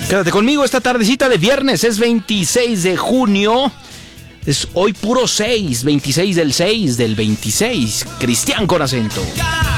Quédate conmigo esta tardecita de viernes, es 26 de junio. Es hoy puro 6, 26 del 6 del 26. Cristian con acento.